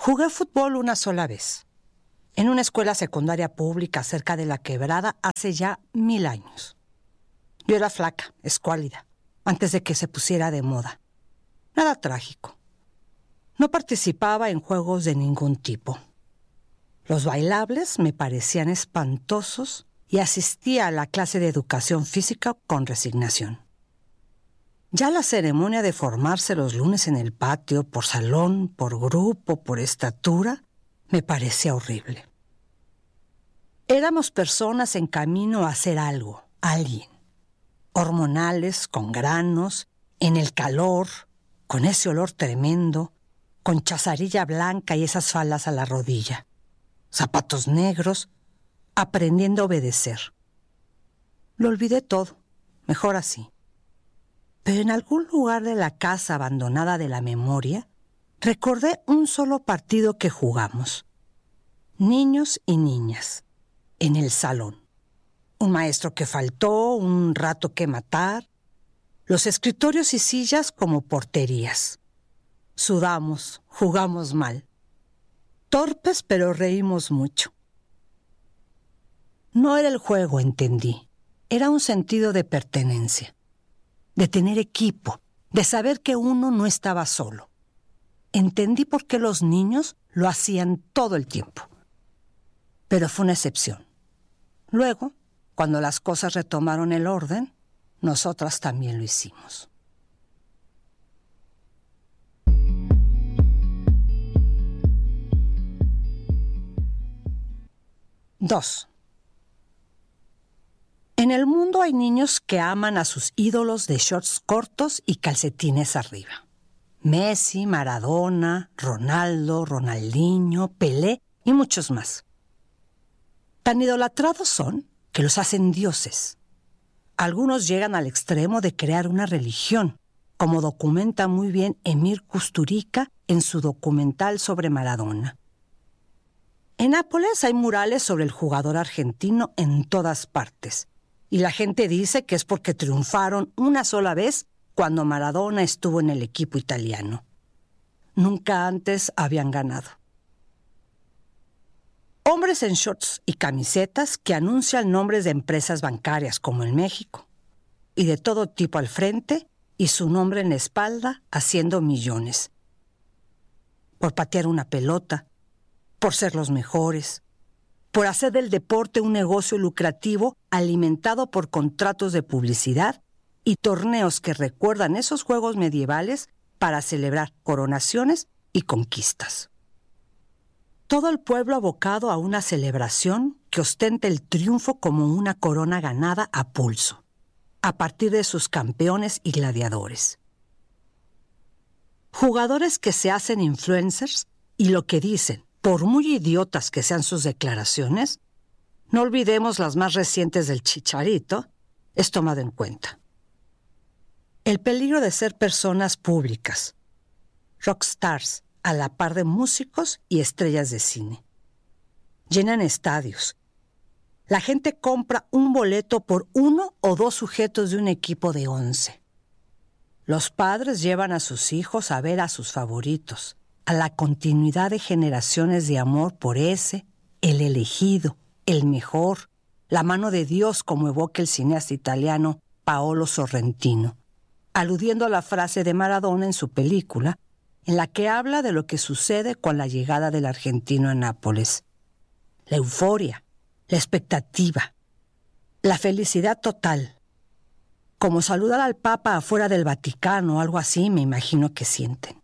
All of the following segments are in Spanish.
Jugué fútbol una sola vez, en una escuela secundaria pública cerca de La Quebrada hace ya 1000 años. Yo era flaca, escuálida, antes de que se pusiera de moda. Nada trágico. No participaba en juegos de ningún tipo. Los bailables me parecían espantosos y asistía a la clase de educación física con resignación. Ya la ceremonia de formarse los lunes en el patio, por salón, por grupo, por estatura, me parecía horrible. Éramos personas en camino a hacer algo, alguien. Hormonales, con granos, en el calor, con ese olor tremendo, con chazarilla blanca y esas faldas a la rodilla, zapatos negros, aprendiendo a obedecer. Lo olvidé todo, mejor así. Pero en algún lugar de la casa abandonada de la memoria, recordé un solo partido que jugamos. Niños y niñas, en el salón. Un maestro que faltó, un rato que matar, los escritorios y sillas como porterías. Sudamos, jugamos mal. Torpes, pero reímos mucho. No era el juego, entendí. Era un sentido de pertenencia, de tener equipo, de saber que uno no estaba solo. Entendí por qué los niños lo hacían todo el tiempo. Pero fue una excepción. Luego, cuando las cosas retomaron el orden, nosotras también lo hicimos. Dos. En el mundo hay niños que aman a sus ídolos de shorts cortos y calcetines arriba. Messi, Maradona, Ronaldo, Ronaldinho, Pelé y muchos más. Tan idolatrados son que los hacen dioses. Algunos llegan al extremo de crear una religión, como documenta muy bien Emir Kusturica en su documental sobre Maradona. En Nápoles hay murales sobre el jugador argentino en todas partes, y la gente dice que es porque triunfaron una sola vez cuando Maradona estuvo en el equipo italiano. Nunca antes habían ganado. Hombres en shorts y camisetas que anuncian nombres de empresas bancarias como en México, y de todo tipo al frente y su nombre en la espalda haciendo millones. Por patear una pelota, por ser los mejores, por hacer del deporte un negocio lucrativo alimentado por contratos de publicidad y torneos que recuerdan esos juegos medievales para celebrar coronaciones y conquistas. Todo el pueblo abocado a una celebración que ostenta el triunfo como una corona ganada a pulso, a partir de sus campeones y gladiadores. Jugadores que se hacen influencers y lo que dicen, por muy idiotas que sean sus declaraciones, no olvidemos las más recientes del Chicharito, es tomado en cuenta. El peligro de ser personas públicas, rockstars, a la par de músicos y estrellas de cine. Llenan estadios. La gente compra un boleto por 1 o 2 sujetos de un equipo de 11. Los padres llevan a sus hijos a ver a sus favoritos, a la continuidad de generaciones de amor por ese, el elegido, el mejor, la mano de Dios, como evoca el cineasta italiano Paolo Sorrentino, aludiendo a la frase de Maradona en su película, en la que habla de lo que sucede con la llegada del argentino a Nápoles. La euforia, la expectativa, la felicidad total. Como saludar al Papa afuera del Vaticano o algo así, me imagino que sienten.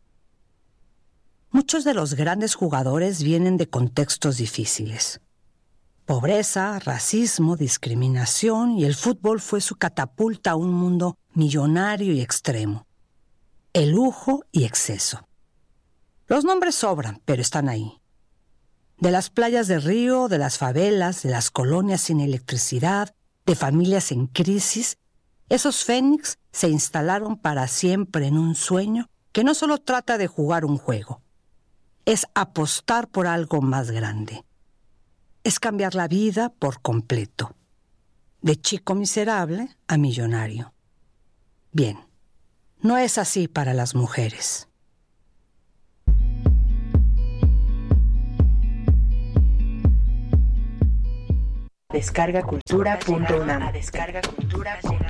Muchos de los grandes jugadores vienen de contextos difíciles. Pobreza, racismo, discriminación, y el fútbol fue su catapulta a un mundo millonario y extremo. El lujo y exceso. Los nombres sobran, pero están ahí. De las playas de Río, de las favelas, de las colonias sin electricidad, de familias en crisis, esos fénix se instalaron para siempre en un sueño que no solo trata de jugar un juego, es apostar por algo más grande. Es cambiar la vida por completo, de chico miserable a millonario. Bien. No es así para las mujeres. descargacultura.unam.